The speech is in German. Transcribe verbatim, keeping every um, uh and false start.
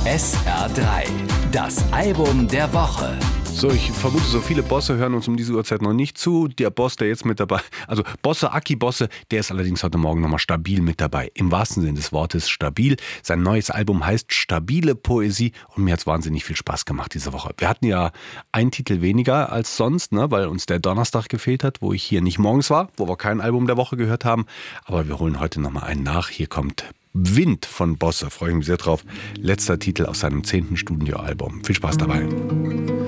S R drei, das Album der Woche. So, ich vermute, so viele Bosse hören uns um diese Uhrzeit noch nicht zu. Der Boss, der jetzt mit dabei, also Bosse, Aki Bosse, der ist allerdings heute Morgen nochmal stabil mit dabei. Im wahrsten Sinne des Wortes stabil. Sein neues Album heißt Stabile Poesie und mir hat es wahnsinnig viel Spaß gemacht diese Woche. Wir hatten ja einen Titel weniger als sonst, ne, weil uns der Donnerstag gefehlt hat, wo ich hier nicht morgens war, wo wir kein Album der Woche gehört haben. Aber wir holen heute nochmal einen nach. Hier kommt Wind von Bosse, freue ich mich sehr drauf. Letzter Titel aus seinem zehnten Studioalbum. Viel Spaß dabei.